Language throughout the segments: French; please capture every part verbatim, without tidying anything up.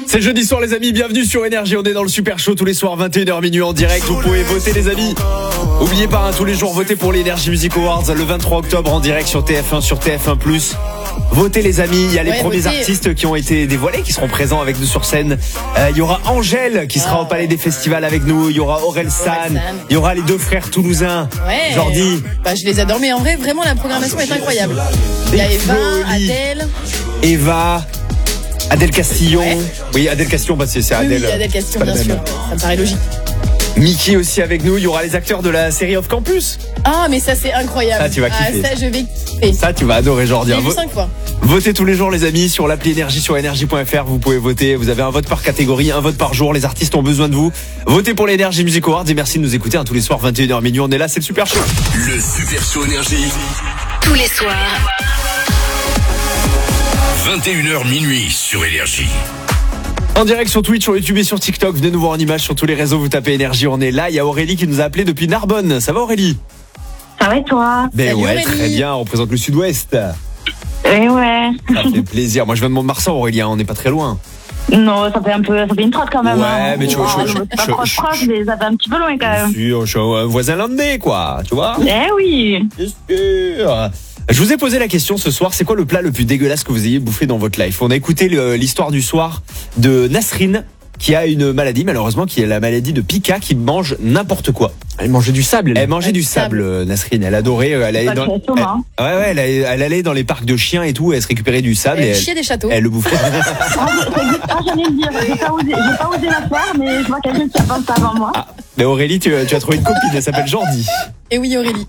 C'est jeudi soir les amis, bienvenue sur Énergie, on est dans le Super Show tous les soirs vingt et une heures minuit en direct, vous pouvez voter les amis. Oubliez pas, hein, tous les jours votez pour l'Energy Music Awards le vingt-trois octobre en direct sur T F un, sur T F un plus. Votez les amis, il y a les ouais, premiers votez. artistes qui ont été dévoilés, qui seront présents avec nous sur scène. Euh, Il y aura Angèle qui sera Ah, au Palais des Festivals avec nous, il y aura Aurel San, San. il y aura les deux frères toulousains, Ouais. Jordi. Bah, je les adore, mais en vrai, vraiment, la programmation est incroyable. Il y a Des Eva, folies. Adèle. Eva, Adèle Castillon. Ouais. Oui, Adèle Castillon, bah c'est c'est Oui, Adèle. oui, Adèle c'est Castillon, pas la bien sûr. même. Ça me paraît logique. Mickey aussi avec nous, il y aura les acteurs de la série Off Campus. Ah, mais ça, c'est incroyable. Ça, tu vas Ah, kiffer. ça, je vais kiffer. Ça, tu vas adorer, Jordi. J'ai hein. vu Vo- cinq fois. Votez tous les jours, les amis, sur l'appli Énergie, sur énergie point f r. Vous pouvez voter. Vous avez un vote par catégorie, un vote par jour. Les artistes ont besoin de vous. Votez pour l'Energy Music Awards et merci de nous écouter hein, tous les soirs, vingt et une heures minuit. On est là, c'est le Super Show. Le Super Show Énergie. Tous les soirs, vingt et une heures minuit sur Énergie. En direct sur Twitch, sur YouTube et sur TikTok. Venez nous voir en image sur tous les réseaux. Vous tapez Énergie, on est là. Il y a Aurélie qui nous a appelé depuis Narbonne. Ça va, Aurélie? Ça va et toi? Ben Salut, ouais, Aurélie. très bien. On représente le Sud-Ouest. Eh ouais. Ça fait plaisir. Moi, je viens de Mont-de-Marsan, Aurélie. hein, On n'est pas très loin. Non, ça fait un peu, ça fait une trotte quand même. Ouais, hein. mais tu vois, Ah, je- je- c'est pas je- proche, je- proche, mais ça fait un petit peu loin quand même. Bien sûr, je suis un voisin landais, quoi. Tu vois? Eh oui. Bien sûr. Je vous ai posé la question ce soir, c'est quoi le plat le plus dégueulasse que vous ayez bouffé dans votre life? On a écouté le- l'histoire du soir de Nasrine, qui a une maladie, malheureusement, qui est la maladie de Pika, qui mange n'importe quoi. Elle mangeait du sable. Elle mangeait Ouais, du du sable. sable, euh, Nasrine. Elle adorait. euh, Elle allait Pas dans, créative, hein. elle- ouais, ouais, elle, allait- elle allait dans les parcs de chiens et tout. Elle se récupérait du sable et Elle elle, chiait des châteaux. elle le bouffait. Ah, ah, j'allais le dire. J'ai pas osé, j'ai pas osé la faire, mais je vois quelqu'un qui a pensé avant moi. Ah, mais Aurélie, tu, tu as trouvé une copine. Elle s'appelle Jordi. Et oui, Aurélie.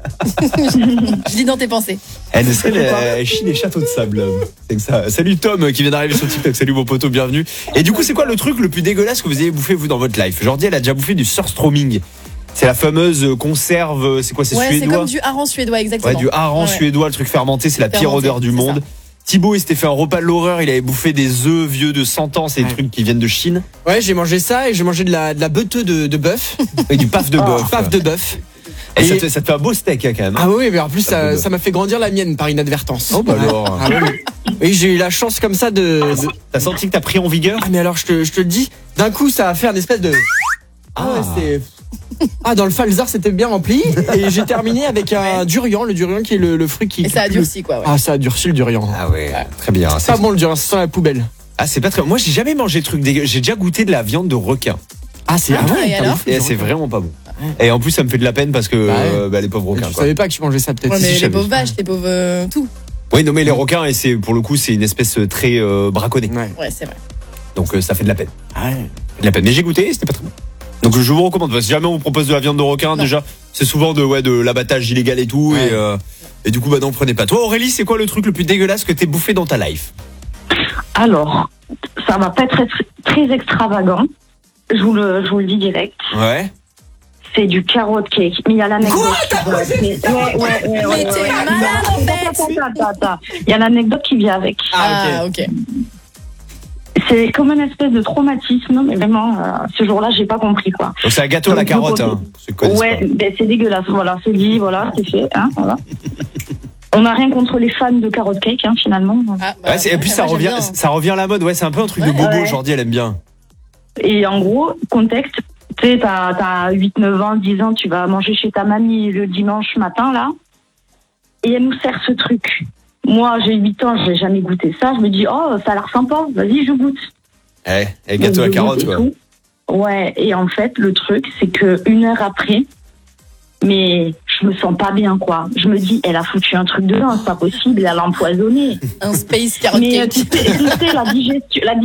Je lis dans tes pensées. Elle, Nasrine, elle, elle chie des châteaux de sable. C'est que ça. Salut Tom qui vient d'arriver sur TikTok. Salut mon poteau, bienvenue. Et du coup, c'est quoi le truc le plus dégueulasse que vous ayez bouffé vous dans votre life? Jordi, elle a déjà bouffé du surströmming. C'est la fameuse conserve. C'est quoi? C'est Ouais, c'est suédois. comme du hareng suédois, exactement. Ouais, du hareng Ouais. suédois, le truc fermenté, c'est la pire Fermenté, odeur du c'est monde. ça. Thibaut, il s'était fait un repas de l'horreur, il avait bouffé des œufs vieux de cent ans, c'est des Ouais. trucs qui viennent de Chine. Ouais, j'ai mangé ça et j'ai mangé de la, de la beuteux de, de bœuf. Et du paf de bœuf. Paf de bœuf. Et ça Et- te, ça te fait un beau steak hein, quand même. Ah oui, mais en plus, Paf de ça, bœuf. ça m'a fait grandir la mienne par inadvertance. Oh bah alors. Ah oui, oui. Oui, j'ai eu la chance comme ça de. de- T'as senti que t'as pris en vigueur? Ah, mais alors, je te, je te le dis, d'un coup, ça a fait un espèce de. Ah, ouais, c'est. Ah, dans le falzar, c'était bien rempli. Et j'ai terminé avec un durian, le durian qui est le, le fruit qui. Et ça a qui- durci, quoi. Ouais. Ah, ça a durci le durian. Ah ouais, très bien. C'est pas bon le durian, ça sent la poubelle. Ah c'est pas très. Moi j'ai jamais mangé de trucs dégueux. J'ai déjà goûté de la viande de requin. Ah, c'est. Ah, et t'as alors bouffé du Et c'est requin. vraiment pas bon. Et en plus ça me fait de la peine parce que Bah ouais. euh, bah, les pauvres Je requins. Quoi. savais pas que tu mangeais ça peut-être. Ouais, si, mais je les savais. pauvres vaches, les pauvres euh, tout. Oui non mais les requins et c'est pour le coup c'est une espèce très euh, braconnée. Ouais. Ouais, c'est vrai. Donc euh, ça fait de la peine. Ouais. De la peine. Mais j'ai goûté, et c'était pas très bon. Donc je vous recommande. Si jamais on vous propose de la viande de requin, Non. déjà, c'est souvent de ouais de l'abattage illégal et tout. Ouais. Et, euh, et du coup, bah non, prenez pas. Toi, Aurélie, c'est quoi le truc le plus dégueulasse que t'aies bouffé dans ta life? Alors, ça va pas être très, très extravagant. Je vous le, je vous le dis direct. Ouais. C'est du carrot cake. Mais il y a l'anecdote. qui va- mais- Ouais, ouais, ouais, ouais, Mais ouais, t'es ouais. malade, en fait. Attends, attends, attends, attends. Il y a l'anecdote qui vient avec. Ah, ok. C'est comme une espèce de traumatisme, mais vraiment, euh, ce jour-là, j'ai pas compris quoi. Donc c'est un gâteau à la Donc, carotte. de côté- Hein, ceux qui connaissent Ouais, pas. ben, c'est dégueulasse. Voilà, c'est dit, voilà, c'est fait. Hein, voilà. On n'a rien contre les fans de carrot cake, hein, finalement. Ah, bah, Ouais, c'est- et puis ça moi, j'aime revient, bien. ça revient à la mode. Ouais, c'est un peu un truc de Ouais. bobo. Ouais. Jordi, elle aime bien. Et en gros, contexte, tu sais, t'as, t'as huit, neuf ans, dix ans, tu vas manger chez ta mamie le dimanche matin, là, et elle nous sert ce truc. Moi, j'ai huit ans, j'ai jamais goûté ça. Je me dis, oh, ça a l'air sympa, vas-y, je goûte. Eh, et gâteau à Donc, la je carotte, goûte et quoi. tout. Ouais, et en fait, le truc, c'est que une heure après, mais je me sens pas bien, quoi. Je me dis, elle a foutu un truc dedans, c'est pas possible, elle a empoisonné. Un space carrot Mais euh, cake. tu sais, tu sais, la digestion, la